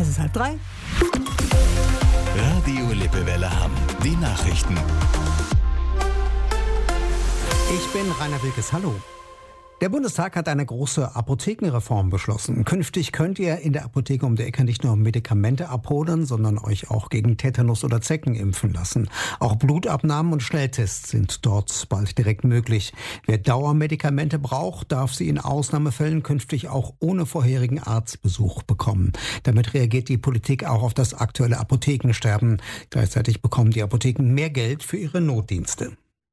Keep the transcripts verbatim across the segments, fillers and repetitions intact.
Es ist halb drei. Radio Lippewelle Hamm. Die Nachrichten. Ich bin Rainer Wilkes. Hallo. Der Bundestag hat eine große Apothekenreform beschlossen. Künftig könnt ihr in der Apotheke um die Ecke nicht nur Medikamente abholen, sondern euch auch gegen Tetanus oder Zecken impfen lassen. Auch Blutabnahmen und Schnelltests sind dort bald direkt möglich. Wer Dauermedikamente braucht, darf sie in Ausnahmefällen künftig auch ohne vorherigen Arztbesuch bekommen. Damit reagiert die Politik auch auf das aktuelle Apothekensterben. Gleichzeitig bekommen die Apotheken mehr Geld für ihre Notdienste.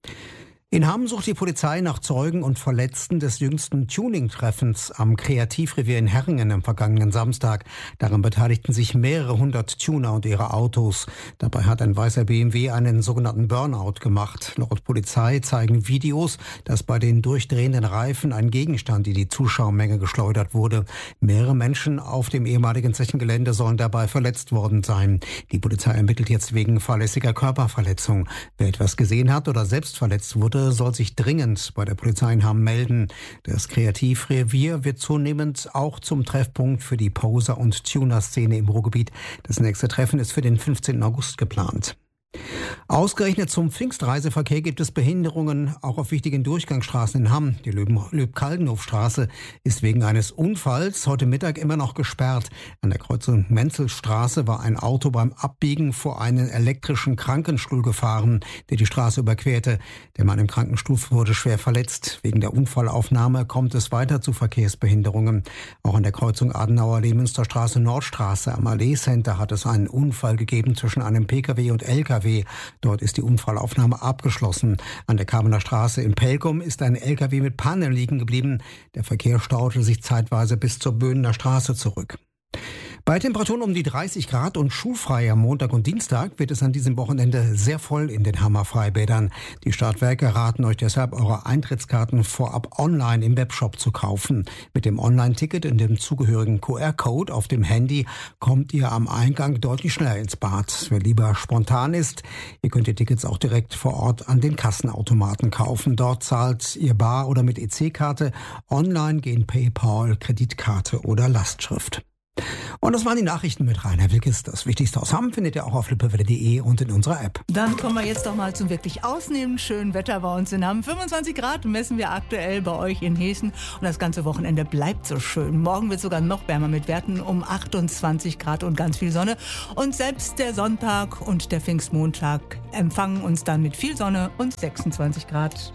In Hamm sucht die Polizei nach Zeugen und Verletzten des jüngsten Tuning-Treffens am Kreativrevier in Herringen am vergangenen Samstag. Daran beteiligten sich mehrere hundert Tuner und ihre Autos. Dabei hat ein weißer B M W einen sogenannten Burnout gemacht. Laut Polizei zeigen Videos, dass bei den durchdrehenden Reifen ein Gegenstand in die Zuschauermenge geschleudert wurde. Mehrere Menschen auf dem ehemaligen Zechengelände sollen dabei verletzt worden sein. Die Polizei ermittelt jetzt wegen fahrlässiger Körperverletzung. Wer etwas gesehen hat oder selbst verletzt wurde, soll sich dringend bei der Polizei in Hamm melden. Das Kreativrevier wird zunehmend auch zum Treffpunkt für die Poser- und Tuner-Szene im Ruhrgebiet. Das nächste Treffen ist für den fünfzehnten August geplant. Ausgerechnet zum Pfingstreiseverkehr gibt es Behinderungen auch auf wichtigen Durchgangsstraßen in Hamm. Die Löb-Kaldenhof-Straße ist wegen eines Unfalls heute Mittag immer noch gesperrt. An der Kreuzung Menzelstraße war ein Auto beim Abbiegen vor einen elektrischen Krankenstuhl gefahren, der die Straße überquerte. Der Mann im Krankenstuhl wurde schwer verletzt. Wegen der Unfallaufnahme kommt es weiter zu Verkehrsbehinderungen. Auch an der Kreuzung Adenauer-Lehmünsterstraße Nordstraße am Allee-Center hat es einen Unfall gegeben zwischen einem Pkw und L K W. Dort ist die Unfallaufnahme abgeschlossen. An der Kamener Straße in Pelkum ist ein L K W mit Panne liegen geblieben. Der Verkehr staute sich zeitweise bis zur Böhnener Straße zurück. Bei Temperaturen um die dreißig Grad und schulfrei am Montag und Dienstag wird es an diesem Wochenende sehr voll in den Hammer Freibädern. Die Stadtwerke raten euch deshalb, eure Eintrittskarten vorab online im Webshop zu kaufen. Mit dem Online-Ticket und dem zugehörigen Q R-Code auf dem Handy kommt ihr am Eingang deutlich schneller ins Bad. Wer lieber spontan ist, ihr könnt die Tickets auch direkt vor Ort an den Kassenautomaten kaufen. Dort zahlt ihr bar oder mit E C-Karte. Online gehen PayPal, Kreditkarte oder Lastschrift. Und das waren die Nachrichten mit Rainer Wilkes. Das Wichtigste aus Hamm findet ihr auch auf lippewelle punkt de und in unserer App. Dann kommen wir jetzt doch mal zum wirklich ausnehmend schönen Wetter bei uns in Hamm. fünfundzwanzig Grad messen wir aktuell bei euch in Hessen. Und das ganze Wochenende bleibt so schön. Morgen wird es sogar noch wärmer mit Werten um achtundzwanzig Grad und ganz viel Sonne. Und selbst der Sonntag und der Pfingstmontag empfangen uns dann mit viel Sonne und sechsundzwanzig Grad.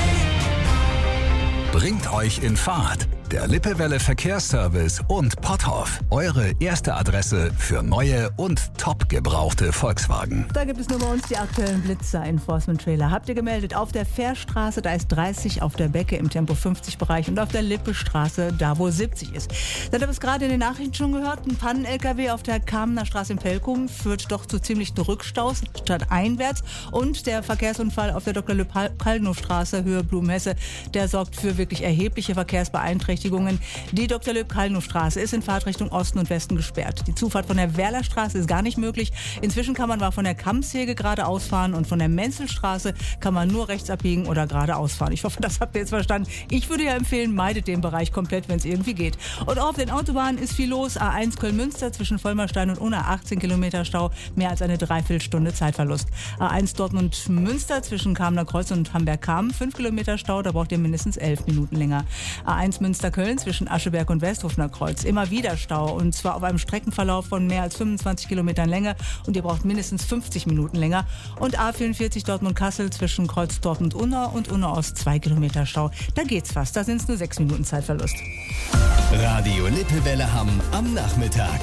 Bringt euch in Fahrt. Der Lippewelle Verkehrsservice und Potthoff. Eure erste Adresse für neue und top gebrauchte Volkswagen. Da gibt es nur bei uns die aktuellen Blitzer-Enforcement-Trailer. Habt ihr gemeldet? Auf der Fährstraße, da ist dreißig, auf der Becke im Tempo fünfzig-Bereich und auf der Lippestraße, da wo siebzig ist. Dann habt ihr es gerade in den Nachrichten schon gehört. Ein Pannen-L K W auf der Kamener Straße in Pelkum führt doch zu ziemlichen Rückstaus statt einwärts. Und der Verkehrsunfall auf der Doktor Löb-Kaldenhof-Straße, Höhe Blumenhesse, der sorgt für wirklich erhebliche Verkehrsbeeinträchtigungen. Die Doktor Löb-Kaldenhof-Straße ist in Fahrtrichtung Osten und Westen gesperrt. Die Zufahrt von der Werlerstraße ist gar nicht möglich. Inzwischen kann man mal von der Kammshege geradeaus fahren und von der Menzelstraße kann man nur rechts abbiegen oder geradeaus fahren. Ich hoffe, das habt ihr jetzt verstanden. Ich würde ja empfehlen, meidet den Bereich komplett, wenn es irgendwie geht. Und auch auf den Autobahnen ist viel los. A eins Köln-Münster zwischen Vollmerstein und Unna achtzehn Kilometer Stau, mehr als eine Dreiviertelstunde Zeitverlust. A eins Dortmund-Münster zwischen Kamener Kreuz und Hamburg-Kamen, fünf Kilometer Stau, da braucht ihr mindestens elf Minuten länger. A eins Münster-Köln zwischen Ascheberg und Westhofener Kreuz, immer wieder Stau und zwar auf einem Streckenverlauf von mehr als fünfundzwanzig Kilometern Länge und ihr braucht mindestens fünfzig Minuten länger. Und A vierundvierzig Dortmund-Kassel zwischen Kreuz Dortmund-Unna und Unna-Ost zwei Kilometer Stau. Da geht's fast, da sind es nur sechs Minuten Zeitverlust. Radio Lippewelle Hamm am Nachmittag.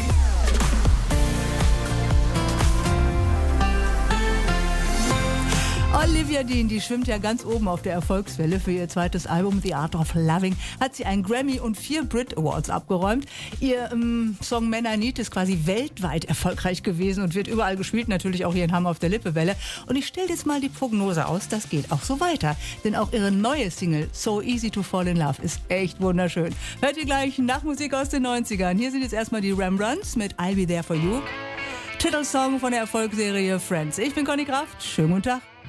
Olivia Dean, die schwimmt ja ganz oben auf der Erfolgswelle. Für ihr zweites Album The Art of Loving hat sie einen Grammy und vier Brit Awards abgeräumt. Ihr ähm, Song Man I Need ist quasi weltweit erfolgreich gewesen und wird überall gespielt, natürlich auch hier in Hamm auf der Lippewelle. Und ich stelle jetzt mal die Prognose aus, das geht auch so weiter. Denn auch ihre neue Single So Easy to Fall in Love ist echt wunderschön. Hört ihr gleich nach Musik aus den neunzigern. Hier sind jetzt erstmal die Rembrandts mit I'll Be There For You. Titelsong von der Erfolgsserie Friends. Ich bin Conny Kraft. Schönen guten Tag.